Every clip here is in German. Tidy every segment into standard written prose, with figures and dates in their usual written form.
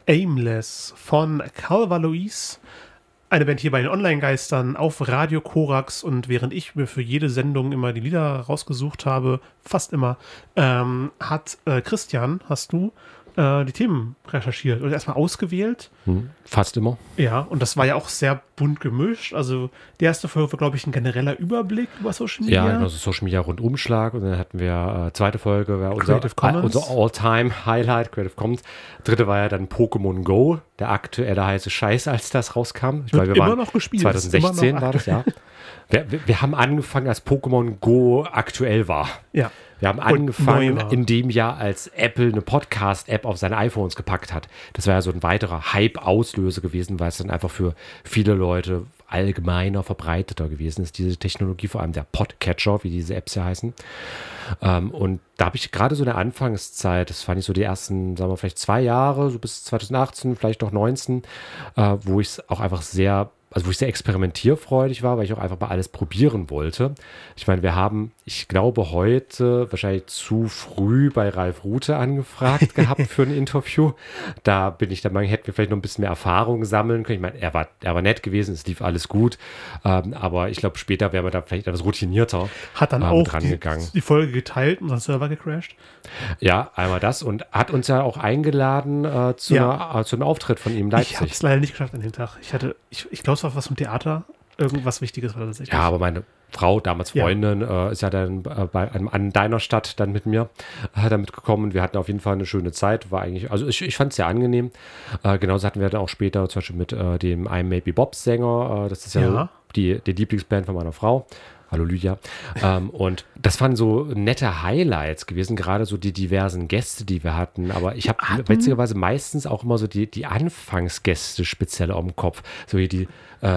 Aimless von Calva Louise. Eine Band hier bei den Online-Geistern auf Radio Korax. Und während ich mir für jede Sendung immer die Lieder rausgesucht habe, fast immer, hat Christian, hast du die Themen recherchiert oder erstmal ausgewählt. Fast immer. Ja, und das war ja auch sehr bunt gemischt. Also die erste Folge war, glaube ich, ein genereller Überblick über Social Media. Ja, also Social Media Rundumschlag. Und dann hatten wir zweite Folge, war unser All-Time-Highlight, Creative Commons. Dritte war ja dann Pokémon Go, der aktuelle heiße Scheiß, als das rauskam. Ich glaube, wir waren noch gespielt. 2016 war das, ja. Wir haben angefangen, als Pokémon Go aktuell war. Ja. Wir haben angefangen in dem Jahr, als Apple eine Podcast-App auf seine iPhones gepackt hat. Das war ja so ein weiterer Hype-Auslöser gewesen, weil es dann einfach für viele Leute allgemeiner verbreiteter gewesen ist, diese Technologie, vor allem der Podcatcher, wie diese Apps ja heißen. Und da habe ich gerade so eine Anfangszeit, das fand ich so die ersten, sagen wir vielleicht 2 Jahre, so bis 2018, vielleicht noch 19, wo ich es auch einfach wo ich sehr experimentierfreudig war, weil ich auch einfach mal alles probieren wollte. Ich meine, wir haben, ich glaube, heute wahrscheinlich zu früh bei Ralf Rute angefragt gehabt für ein Interview. Da bin ich der Meinung, hätten wir vielleicht noch ein bisschen mehr Erfahrung sammeln können. Ich meine, er war nett gewesen, es lief alles gut. Aber ich glaube, später wären wir da vielleicht etwas routinierter hat dann auch rangegangen. Die Folge geteilt und unser Server gecrashed. Ja, einmal das und hat uns ja auch eingeladen zu einem Auftritt von ihm in Leipzig. Ich habe es leider nicht geschafft an dem Tag. Ich glaube, es war was vom Theater. Irgendwas Wichtiges war das tatsächlich. Ja, aber meine Frau, damals Freundin, ist ja dann an deiner Stadt dann mit mir damit gekommen. Wir hatten auf jeden Fall eine schöne Zeit. War eigentlich, also ich fand es sehr angenehm. Genauso hatten wir dann auch später zum Beispiel mit dem I'm Maybe Bob Sänger. Das ist ja die Lieblingsband von meiner Frau. Hallo Lydia. Und das waren so nette Highlights gewesen, gerade so die diversen Gäste, die wir hatten. Aber ich habe witzigerweise meistens auch immer so die Anfangsgäste speziell auf dem Kopf. So wie die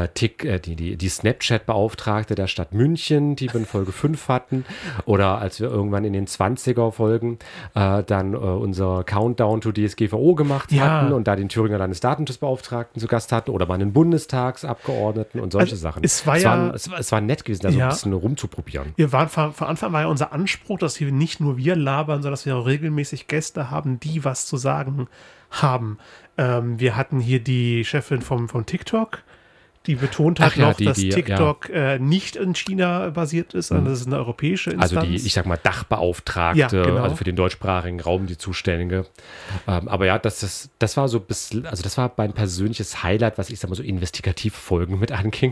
Snapchat-Beauftragte der Stadt München, die wir in Folge 5 hatten. Oder als wir irgendwann in den 20er-Folgen dann unser Countdown to DSGVO gemacht hatten und da den Thüringer Landesdatenschutzbeauftragten zu Gast hatten oder mal einen Bundestagsabgeordneten und solche Sachen. Es war nett gewesen, da so ein bisschen rumzuprobieren. Wir waren von Anfang war ja unser Anspruch, dass hier nicht nur wir labern, sondern dass wir auch regelmäßig Gäste haben, die was zu sagen haben. Wir hatten hier die Chefin vom TikTok, die betont hat dass TikTok nicht in China basiert ist, sondern das ist eine europäische Instanz. Also die, ich sag mal, Dachbeauftragte, genau. Also für den deutschsprachigen Raum die Zuständige. Aber ja, das war so das war mein persönliches Highlight, was ich sag mal so investigative Folgen mit anging.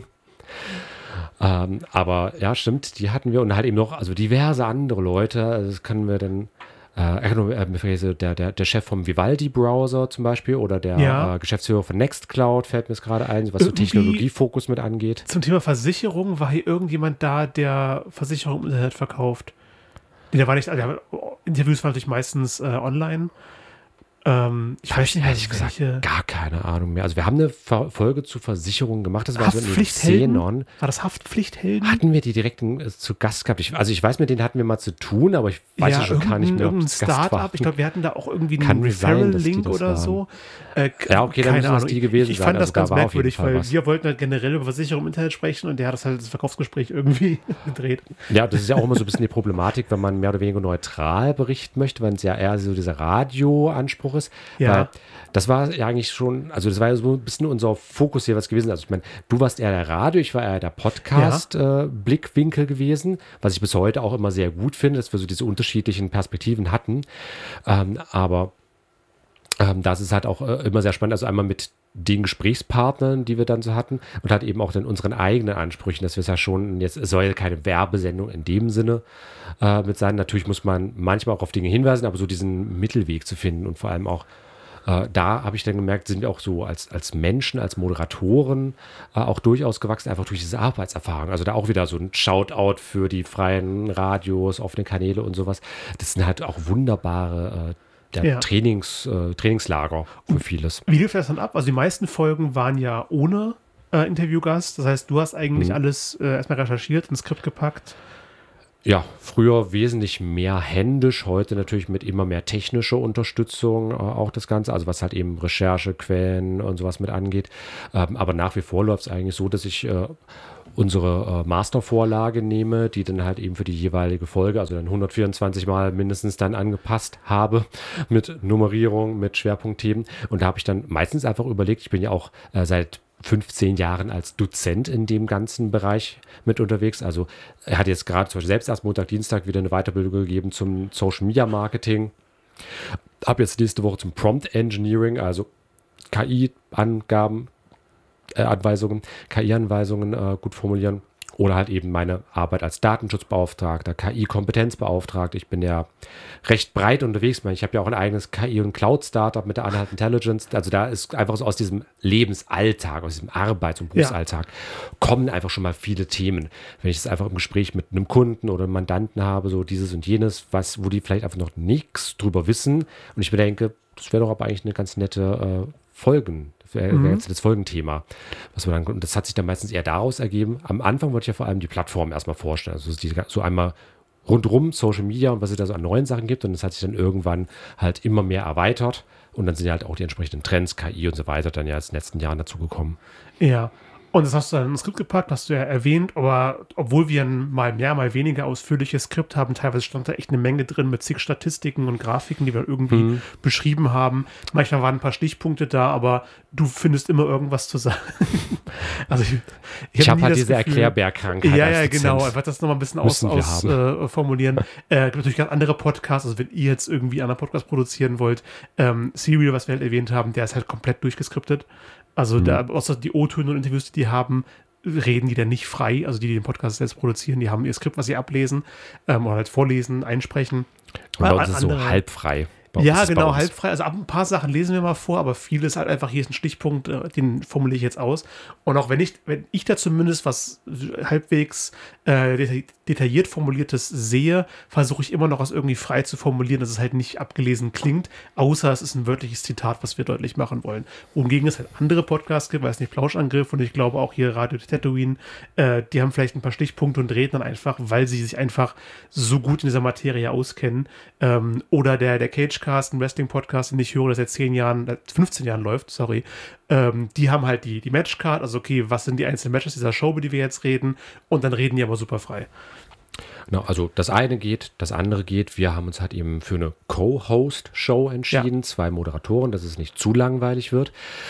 Aber ja, stimmt, die hatten wir und halt eben noch, also diverse andere Leute, also das können wir dann der Chef vom Vivaldi-Browser zum Beispiel oder der Geschäftsführer von Nextcloud fällt mir jetzt gerade ein, was so Technologiefokus mit angeht. Zum Thema Versicherung war hier irgendjemand da, der Versicherung im Internet verkauft. Der war nicht, also Interviews waren natürlich meistens online. Ich weiß nicht, ehrlich gesagt, gar keine Ahnung mehr. Also wir haben eine Folge zu Versicherungen gemacht. Das war so in den Xenon. War das Haftpflichthelden? Hatten wir die direkt zu Gast gehabt? Ich weiß, mit denen hatten wir mal zu tun, aber ich weiß ja schon gar nicht mehr, ob es Gast war. Ich glaube, wir hatten da auch irgendwie einen Referral-Link oder so. Ja, okay, dann müssen das die gewesen sein. Ich fand das ganz merkwürdig, weil wir wollten halt generell über Versicherung im Internet sprechen und der hat das Verkaufsgespräch irgendwie gedreht. Ja, das ist ja auch immer so ein bisschen die Problematik, wenn man mehr oder weniger neutral berichten möchte, wenn es ja eher so dieser Radioanspruch ist. Ja. Weil das war ja eigentlich schon, also das war ja so ein bisschen unser Fokus hier was gewesen. Also ich meine, du warst eher der Radio, ich war eher der Podcast-Blickwinkel gewesen, was ich bis heute auch immer sehr gut finde, dass wir so diese unterschiedlichen Perspektiven hatten. Aber das ist halt auch immer sehr spannend, also einmal mit den Gesprächspartnern, die wir dann so hatten und halt eben auch dann unseren eigenen Ansprüchen, dass wir es ja schon, jetzt es soll ja keine Werbesendung in dem Sinne mit sein. Natürlich muss man manchmal auch auf Dinge hinweisen, aber so diesen Mittelweg zu finden und vor allem auch da habe ich dann gemerkt, sind wir auch so als Menschen, als Moderatoren auch durchaus gewachsen, einfach durch diese Arbeitserfahrung. Also da auch wieder so ein Shoutout für die freien Radios, offene Kanäle und sowas. Das sind halt auch wunderbare Trainingslager für vieles. Wie lief das dann ab? Also die meisten Folgen waren ja ohne Interviewgast. Das heißt, du hast eigentlich alles erstmal recherchiert, ins Skript gepackt. Ja, früher wesentlich mehr händisch, heute natürlich mit immer mehr technischer Unterstützung auch das Ganze, also was halt eben Recherche, Quellen und sowas mit angeht. Aber nach wie vor läuft es eigentlich so, dass ich unsere Mastervorlage nehme, die dann halt eben für die jeweilige Folge, also dann 124 Mal mindestens dann angepasst habe mit Nummerierung, mit Schwerpunktthemen. Und da habe ich dann meistens einfach überlegt, ich bin ja auch seit 15 Jahren als Dozent in dem ganzen Bereich mit unterwegs. Also er hat jetzt gerade zum Beispiel selbst erst Montag, Dienstag wieder eine Weiterbildung gegeben zum Social Media Marketing. Habe jetzt nächste Woche zum Prompt Engineering, also KI-Angaben, Anweisungen, KI-Anweisungen gut formulieren. Oder halt eben meine Arbeit als Datenschutzbeauftragter, KI-Kompetenzbeauftragter. Ich bin ja recht breit unterwegs. Ich habe ja auch ein eigenes KI- und Cloud-Startup mit der Anhalt Intelligence. Also da ist einfach so aus diesem Lebensalltag, aus diesem Arbeits- und Berufsalltag kommen einfach schon mal viele Themen. Wenn ich es einfach im Gespräch mit einem Kunden oder einem Mandanten habe, so dieses und jenes, wo die vielleicht einfach noch nichts drüber wissen. Und ich mir denke, das wäre doch aber eigentlich eine ganz nette wäre jetzt das Folgenthema. Und das hat sich dann meistens eher daraus ergeben. Am Anfang wollte ich ja vor allem die Plattform erstmal vorstellen. Also so einmal rundrum Social Media und was es da so an neuen Sachen gibt. Und das hat sich dann irgendwann halt immer mehr erweitert. Und dann sind ja halt auch die entsprechenden Trends, KI und so weiter, dann ja in den letzten Jahren dazugekommen. Ja. Und das hast du dann ins Skript gepackt, hast du ja erwähnt, aber obwohl wir ein mal mehr, mal weniger ausführliches Skript haben, teilweise stand da echt eine Menge drin mit zig Statistiken und Grafiken, die wir irgendwie beschrieben haben. Manchmal waren ein paar Stichpunkte da, aber du findest immer irgendwas zu sagen. Also ich habe halt diese Erklärbergkrankheit. Ja, genau. Einfach das nochmal ein bisschen ausformulieren. Gibt natürlich ganz andere Podcasts, also wenn ihr jetzt irgendwie einen anderen Podcast produzieren wollt, Serial, was wir halt erwähnt haben, der ist halt komplett durchgeskriptet. Also außer die O-Töne und Interviews, die haben, reden die dann nicht frei. Also die den Podcast selbst produzieren, die haben ihr Skript, was sie ablesen oder halt vorlesen, einsprechen. Und bei uns ist es so halbfrei. Ja, genau, halbfrei. Also ein paar Sachen lesen wir mal vor, aber vieles halt einfach, hier ist ein Stichpunkt, den formuliere ich jetzt aus. Und auch wenn ich da zumindest was halbwegs detailliert formuliertes sehe, versuche ich immer noch was irgendwie frei zu formulieren, dass es halt nicht abgelesen klingt, außer es ist ein wörtliches Zitat, was wir deutlich machen wollen. Wohingegen es halt andere Podcasts gibt, weiß nicht, Plauschangriff und ich glaube auch hier Radio Tatooine, die haben vielleicht ein paar Stichpunkte und reden dann einfach, weil sie sich einfach so gut in dieser Materie auskennen. Oder der Cagecast, ein Wrestling-Podcast, den ich höre, der seit 15 Jahren läuft, sorry. Die haben halt die Matchcard, also okay, was sind die einzelnen Matches dieser Show, über die wir jetzt reden, und dann reden die aber super frei. Genau, also das eine geht, das andere geht. Wir haben uns halt eben für eine Co-Host-Show entschieden, 2 Moderatoren, dass es nicht zu langweilig wird,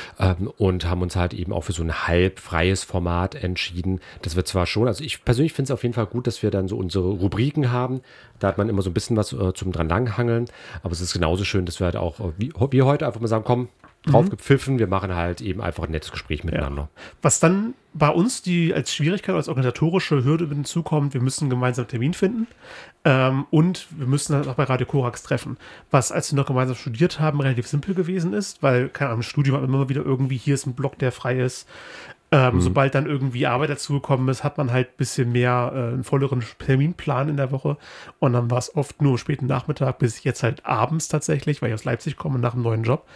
und haben uns halt eben auch für so ein halb freies Format entschieden. Das wird zwar schon, also ich persönlich finde es auf jeden Fall gut, dass wir dann so unsere Rubriken haben. Da hat man immer so ein bisschen was zum dran langhangeln, aber es ist genauso schön, dass wir halt auch, wie heute, einfach mal sagen, komm, drauf gepfiffen, wir machen halt eben einfach ein nettes Gespräch miteinander. Ja. Was dann bei uns als Schwierigkeit, als organisatorische Hürde hinzukommt, wir müssen gemeinsam einen Termin finden und wir müssen halt auch bei Radio Korax treffen. Was, als wir noch gemeinsam studiert haben, relativ simpel gewesen ist, weil, keine Ahnung, im Studium hat man immer wieder irgendwie, hier ist ein Block, der frei ist. Sobald dann irgendwie Arbeit dazugekommen ist, hat man halt ein bisschen mehr einen volleren Terminplan in der Woche. Und dann war es oft nur am späten Nachmittag, bis jetzt halt abends tatsächlich, weil ich aus Leipzig komme nach einem neuen Job.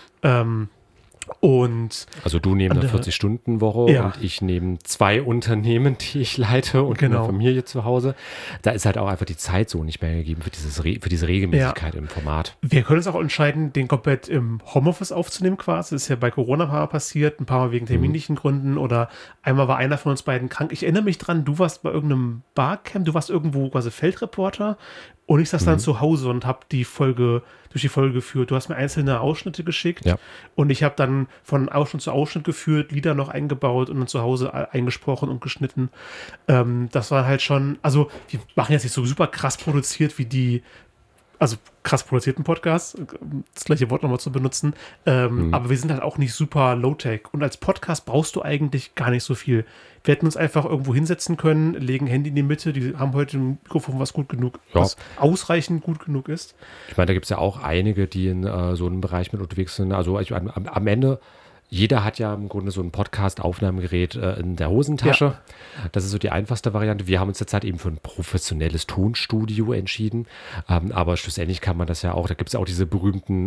Also du neben einer 40-Stunden-Woche und ich neben 2 Unternehmen, die ich leite und eine Familie zu Hause. Da ist halt auch einfach die Zeit so nicht mehr gegeben für diese Regelmäßigkeit im Format. Wir können uns auch entscheiden, den komplett im Homeoffice aufzunehmen quasi. Das ist ja bei Corona ein paar Mal passiert, ein paar Mal wegen terminlichen Gründen oder einmal war einer von uns beiden krank. Ich erinnere mich dran, du warst bei irgendeinem Barcamp, du warst irgendwo quasi Feldreporter und ich saß dann zu Hause und habe durch die Folge geführt. Du hast mir einzelne Ausschnitte geschickt und ich habe dann von Ausschnitt zu Ausschnitt geführt, Lieder noch eingebaut und dann zu Hause eingesprochen und geschnitten. Das war halt schon, also wir machen jetzt nicht so super krass produziert wie also krass produzierten Podcasts, das gleiche Wort nochmal zu benutzen, aber wir sind halt auch nicht super low-tech und als Podcast brauchst du eigentlich gar nicht so viel. Wir hätten uns einfach irgendwo hinsetzen können, legen Handy in die Mitte, die haben heute ein Mikrofon, was gut genug, was ausreichend gut genug ist. Ich meine, da gibt es ja auch einige, die in so einem Bereich mit unterwegs sind, also am Ende jeder hat ja im Grunde so ein Podcast-Aufnahmegerät in der Hosentasche. Ja. Das ist so die einfachste Variante. Wir haben uns jetzt halt eben für ein professionelles Tonstudio entschieden. Aber schlussendlich kann man das ja auch, da gibt es ja auch diese berühmten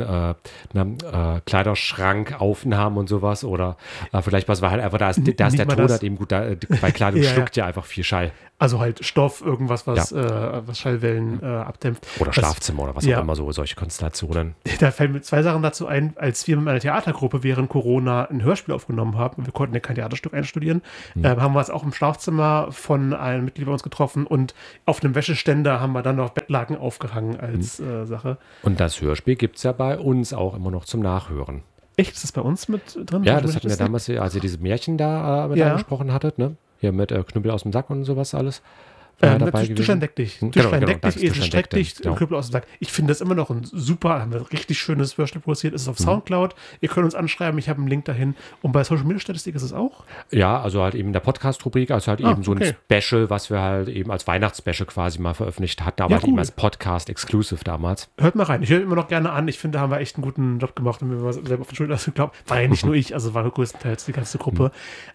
Kleiderschrank-Aufnahmen und sowas. Oder vielleicht was war halt einfach, da ist der Ton halt eben gut, bei Kleidung schluckt ja einfach viel Schall. Also halt Stoff, irgendwas, was Schallwellen abdämpft. Oder Schlafzimmer oder was auch immer, solche Konstellationen. Da fällen mir 2 Sachen dazu ein. Als wir mit meiner Theatergruppe während Corona mal ein Hörspiel aufgenommen haben. Wir konnten ja kein Theaterstück einstudieren. Haben wir es auch im Schlafzimmer von einem Mitglied bei uns getroffen und auf einem Wäscheständer haben wir dann noch Bettlaken aufgehangen als Sache. Und das Hörspiel gibt es ja bei uns auch immer noch zum Nachhören. Echt? Ist das bei uns mit drin? Ja, das hatten wir damals, als ihr diese Märchen da mit angesprochen hattet, ne? Hier mit Knüppel aus dem Sack und sowas alles. Tischlein deck dich. Tischlein deck dich, Esel streck dich, genau. Knüppel aus dem Sack. Ich finde das immer noch ein super, haben wir richtig schönes Hörspiel produziert. Es ist auf Soundcloud. Ihr könnt uns anschreiben, ich habe einen Link dahin. Und bei Social Media Statistik ist es auch? Ja, also halt eben in der Podcast-Rubrik, also halt eben so ein Special, was wir halt eben als Weihnachtsspecial quasi mal veröffentlicht hatten, aber halt eben als Podcast-Exclusive damals. Hört mal rein. Ich höre immer noch gerne an. Ich finde, da haben wir echt einen guten Job gemacht und mir selber auf den Schultern geglaubt. War ja nicht nur ich, also war größtenteils die ganze Gruppe.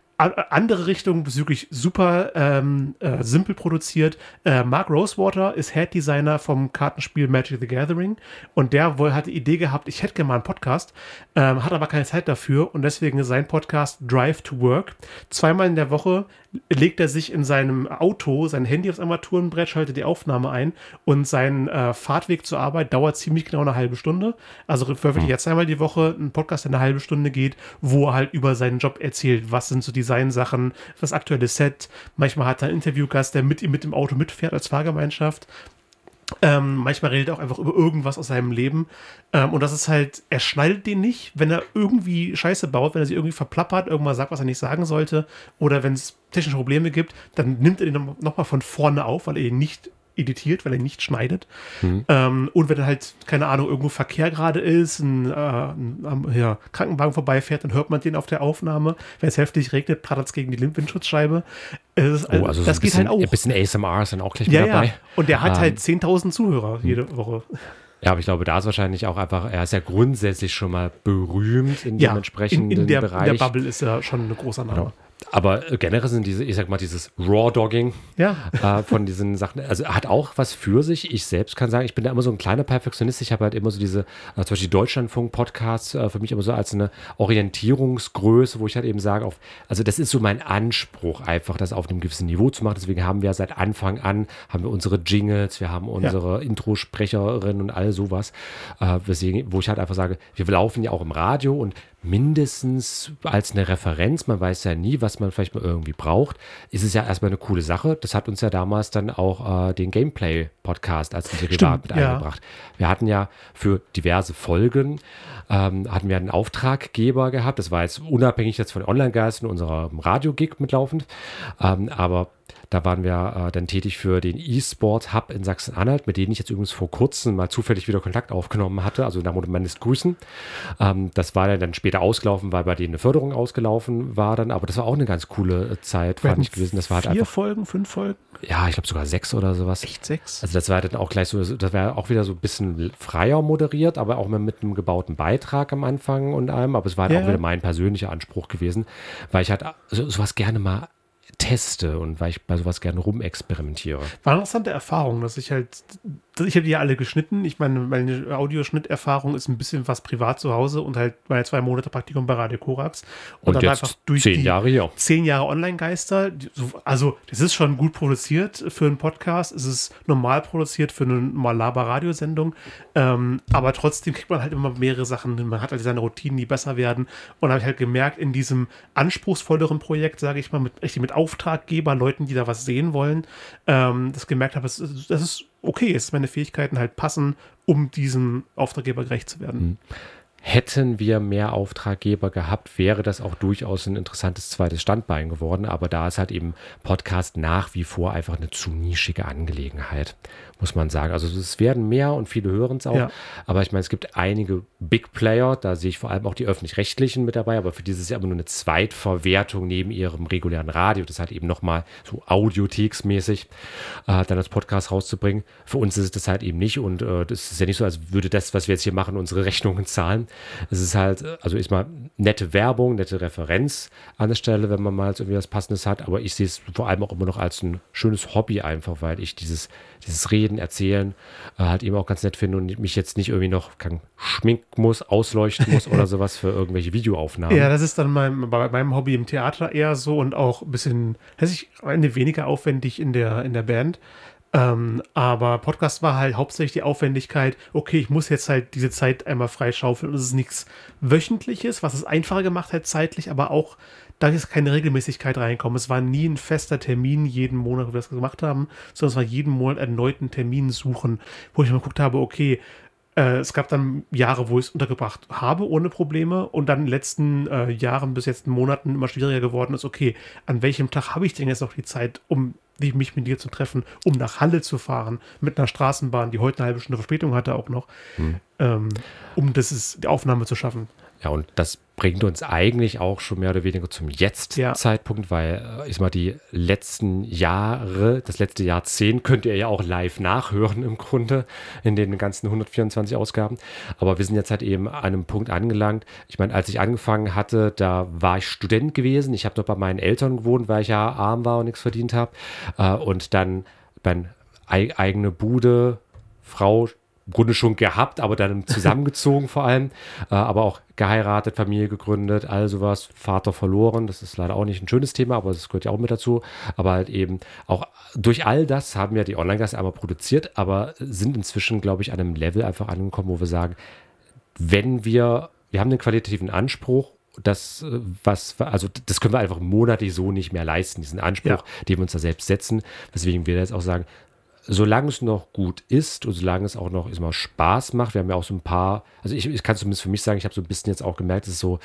Andere Richtung, wirklich super simpel produziert. Mark Rosewater ist Head-Designer vom Kartenspiel Magic the Gathering und der hat die Idee gehabt, ich hätte gerne mal einen Podcast, hat aber keine Zeit dafür und deswegen sein Podcast Drive to Work. 2-mal in der Woche legt er sich in seinem Auto sein Handy aufs Armaturenbrett, schaltet die Aufnahme ein und sein Fahrtweg zur Arbeit dauert ziemlich genau eine halbe Stunde. Also veröffentlicht jetzt 2-mal die Woche einen Podcast, der eine halbe Stunde geht, wo er halt über seinen Job erzählt, was sind so Designsachen, das aktuelle Set. Manchmal hat er einen Interviewgast, der mit ihm mit dem Auto mitfährt als Fahrgemeinschaft. Manchmal redet er auch einfach über irgendwas aus seinem Leben. Und das ist halt, er schneidet den nicht, wenn er irgendwie Scheiße baut, wenn er sich irgendwie verplappert, irgendwas sagt, was er nicht sagen sollte, oder wenn es technische Probleme gibt, dann nimmt er den nochmal von vorne auf, weil er ihn nicht editiert, weil er nicht schneidet. Und wenn dann halt, keine Ahnung, irgendwo Verkehr gerade ist, ein Krankenwagen vorbeifährt, dann hört man den auf der Aufnahme. Wenn es heftig regnet, prattert es gegen die Windschutzscheibe. Also das geht halt auch. Ein bisschen ASMR ist dann auch gleich mit dabei. Ja. Und der hat halt 10.000 Zuhörer jede Woche. Ja, aber ich glaube, da ist wahrscheinlich auch einfach, er ist ja grundsätzlich schon mal berühmt in dem entsprechenden Bereich. In der Bubble ist er schon ein großer Name. Genau. Aber generell sind diese, ich sag mal, dieses Raw-Dogging von diesen Sachen, also hat auch was für sich. Ich selbst kann sagen, ich bin da immer so ein kleiner Perfektionist. Ich habe halt immer so diese, zum Beispiel Deutschlandfunk-Podcasts für mich immer so als eine Orientierungsgröße, wo ich halt eben sage, also das ist so mein Anspruch einfach, das auf einem gewissen Niveau zu machen. Deswegen haben wir seit Anfang an, haben wir unsere Jingles, wir haben unsere Introsprecherin und all sowas, wo ich halt einfach sage, wir laufen ja auch im Radio und mindestens als eine Referenz, man weiß ja nie, was man vielleicht mal irgendwie braucht, ist es ja erstmal eine coole Sache. Das hat uns ja damals dann auch den Gameplay-Podcast als ein Derivat mit eingebracht. Wir hatten ja für diverse Folgen, hatten wir einen Auftraggeber gehabt, das war jetzt unabhängig jetzt von Online-Geist und unserem Radio-Gig mitlaufend, aber da waren wir dann tätig für den E-Sport-Hub in Sachsen-Anhalt, mit denen ich jetzt übrigens vor kurzem mal zufällig wieder Kontakt aufgenommen hatte, also nach meines Grüßen. Das war dann später ausgelaufen, weil bei denen eine Förderung ausgelaufen war dann, aber das war auch eine ganz coole Zeit, fand ich gewesen. Das war halt 4 Folgen, 5 Folgen? Ja, ich glaube sogar 6 oder sowas. Echt 6? Also das war dann auch gleich so, das war auch wieder so ein bisschen freier moderiert, aber auch mit einem gebauten Beitrag am Anfang und allem, aber es war halt auch wieder mein persönlicher Anspruch gewesen, weil ich halt sowas gerne mal teste und weil ich bei sowas gerne rumexperimentiere. War eine interessante Erfahrung, dass ich habe die ja alle geschnitten. Ich meine Audioschnitterfahrung ist ein bisschen was privat zu Hause und halt meine 2 Monate Praktikum bei Radio Korax. Und dann jetzt einfach durch 10 Jahre hier. 10 Jahre Online-Geister. Also das ist schon gut produziert für einen Podcast. Es ist normal produziert für eine normal Laber-Radiosendung. Aber trotzdem kriegt man halt immer mehrere Sachen. Man hat halt seine Routinen, die besser werden. Und habe ich halt gemerkt, in diesem anspruchsvolleren Projekt, sage ich mal, mit Auftraggeber, Leuten, die da was sehen wollen, das gemerkt habe, das ist okay, dass meine Fähigkeiten halt passen, um diesem Auftraggeber gerecht zu werden. Hätten wir mehr Auftraggeber gehabt, wäre das auch durchaus ein interessantes zweites Standbein geworden. Aber da ist halt eben Podcast nach wie vor einfach eine zu nischige Angelegenheit, muss man sagen. Also es werden mehr und viele hören es auch. Ja. Aber ich meine, es gibt einige Big Player, da sehe ich vor allem auch die Öffentlich-Rechtlichen mit dabei, aber für dieses Jahr immer nur eine Zweitverwertung neben ihrem regulären Radio. Das halt eben nochmal so Audiotheksmäßig dann als Podcast rauszubringen. Für uns ist es das halt eben nicht und das ist ja nicht so, als würde das, was wir jetzt hier machen, unsere Rechnungen zahlen. Es ist halt, also ist mal nette Werbung, nette Referenz an der Stelle, wenn man mal irgendwie was Passendes hat, aber ich sehe es vor allem auch immer noch als ein schönes Hobby einfach, weil ich dieses Reden, Erzählen halt eben auch ganz nett finde und mich jetzt nicht irgendwie noch schminken muss, ausleuchten muss oder sowas für irgendwelche Videoaufnahmen. Ja, das ist dann bei meinem Hobby im Theater eher so und auch ein bisschen, weniger aufwendig in der Band. Aber Podcast war halt hauptsächlich die Aufwendigkeit, okay, ich muss jetzt halt diese Zeit einmal freischaufeln und es ist nichts Wöchentliches, was es einfacher gemacht hat zeitlich, aber auch, da ist keine Regelmäßigkeit reinkommen. Es war nie ein fester Termin jeden Monat, wo wir das gemacht haben, sondern es war jeden Monat erneuten Termin suchen, wo ich mal geguckt habe, okay, es gab dann Jahre, wo ich es untergebracht habe, ohne Probleme. Und dann in den letzten Jahren bis jetzt Monaten immer schwieriger geworden ist, okay, an welchem Tag habe ich denn jetzt noch die Zeit, um mich mit dir zu treffen, um nach Halle zu fahren, mit einer Straßenbahn, die heute eine halbe Stunde Verspätung hatte auch noch, um die Aufnahme zu schaffen. Ja, und das bringt uns eigentlich auch schon mehr oder weniger zum Jetzt-Zeitpunkt, weil ich sag mal, die letzten Jahre, das letzte Jahrzehnt könnt ihr ja auch live nachhören im Grunde in den ganzen 124 Ausgaben. Aber wir sind jetzt halt eben an einem Punkt angelangt. Ich meine, als ich angefangen hatte, da war ich Student gewesen. Ich habe dort bei meinen Eltern gewohnt, weil ich ja arm war und nichts verdient habe. Und dann eigene Bude, Frau, im Grunde schon gehabt, aber dann zusammengezogen vor allem, aber auch geheiratet, Familie gegründet, all sowas, Vater verloren, das ist leider auch nicht ein schönes Thema, aber das gehört ja auch mit dazu, aber halt eben auch durch all das haben wir die Online-Geister einmal produziert, aber sind inzwischen, glaube ich, an einem Level einfach angekommen, wo wir sagen, wenn wir haben einen qualitativen Anspruch, das können wir einfach monatlich so nicht mehr leisten, diesen Anspruch, den wir uns da selbst setzen, weswegen wir jetzt auch sagen, solange es noch gut ist und solange es auch noch Spaß macht, wir haben ja auch so ein paar, also ich kann zumindest für mich sagen, ich habe so ein bisschen jetzt auch gemerkt, es ist so,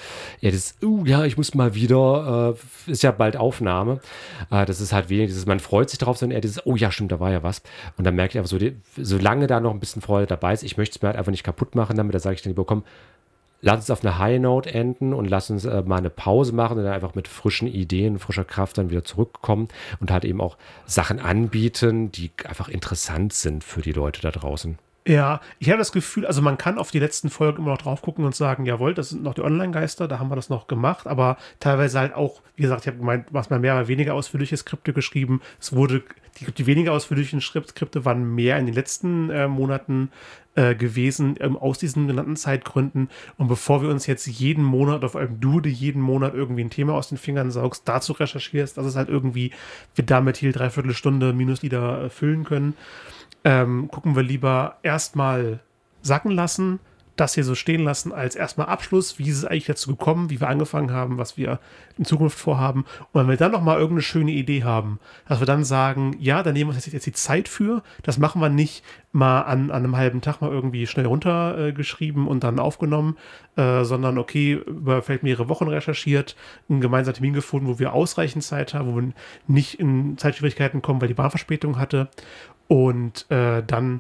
ich muss mal wieder, ist ja bald Aufnahme, das ist halt wenig, man freut sich darauf, sondern eher dieses, oh ja, stimmt, da war ja was. Und dann merke ich einfach so, solange da noch ein bisschen Freude dabei ist, ich möchte es mir halt einfach nicht kaputt machen, damit da sage ich dann lieber, komm, lass uns auf eine High Note enden und lass uns mal eine Pause machen und dann einfach mit frischen Ideen, frischer Kraft dann wieder zurückkommen und halt eben auch Sachen anbieten, die einfach interessant sind für die Leute da draußen. Ja, ich habe das Gefühl, also man kann auf die letzten Folgen immer noch drauf gucken und sagen, jawohl, das sind noch die Online-Geister, da haben wir das noch gemacht, aber teilweise halt auch, wie gesagt, ich habe gemeint, was mal mehr oder weniger ausführliche Skripte geschrieben. Die weniger ausführlichen Skripte waren mehr in den letzten Monaten gewesen, aus diesen genannten Zeitgründen. Und bevor wir uns jetzt jeden Monat auf einem Dude jeden Monat irgendwie ein Thema aus den Fingern saugst, dazu recherchierst, dass es halt irgendwie wir damit hier 3/4 Stunde minus wieder füllen können, gucken wir lieber erstmal sacken lassen, das hier so stehen lassen als erstmal Abschluss, wie ist es eigentlich dazu gekommen, wie wir angefangen haben, was wir in Zukunft vorhaben. Und wenn wir dann nochmal irgendeine schöne Idee haben, dass wir dann sagen, ja, dann nehmen wir uns jetzt die Zeit für, das machen wir nicht mal an einem halben Tag mal irgendwie schnell runtergeschrieben und dann aufgenommen, sondern okay, über vielleicht mehrere Wochen recherchiert, einen gemeinsamen Termin gefunden, wo wir ausreichend Zeit haben, wo wir nicht in Zeitschwierigkeiten kommen, weil die Bahnverspätung hatte. Und dann,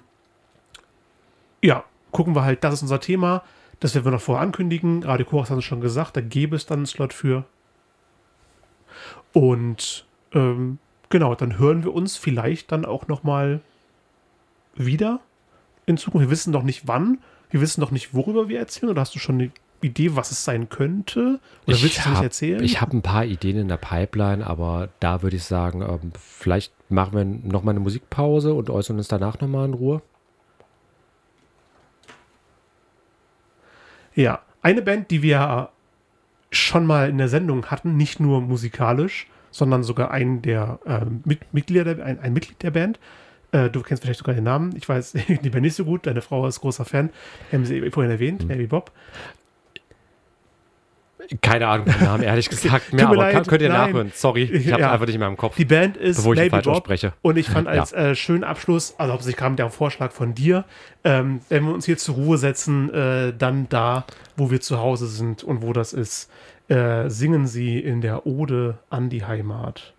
ja, gucken wir halt, das ist unser Thema. Das werden wir noch vorher ankündigen. Radio Korax hat es schon gesagt, da gäbe es dann einen Slot für. Und genau, dann hören wir uns vielleicht dann auch nochmal wieder in Zukunft. Wir wissen noch nicht wann, wir wissen noch nicht, worüber wir erzählen. Oder hast du schon eine Idee, was es sein könnte? Oder willst du nicht erzählen? Ich habe ein paar Ideen in der Pipeline, aber da würde ich sagen, vielleicht machen wir nochmal eine Musikpause und äußern uns danach nochmal in Ruhe. Ja, eine Band, die wir schon mal in der Sendung hatten, nicht nur musikalisch, sondern sogar ein Mitglied der Band. Du kennst vielleicht sogar den Namen. Ich weiß die Band nicht so gut. Deine Frau ist großer Fan. Wir haben sie vorhin erwähnt, Baby Bob. Keine Ahnung, den Namen, ehrlich gesagt mehr, aber könnt ihr nachhören. Sorry, ich habe einfach nicht mehr im Kopf. Die Band ist Baby Bob ausspreche. Und ich fand als schönen Abschluss, also hauptsächlich kam der Vorschlag von dir, wenn wir uns hier zur Ruhe setzen, dann da, wo wir zu Hause sind und wo das ist, singen sie in der Ode an die Heimat.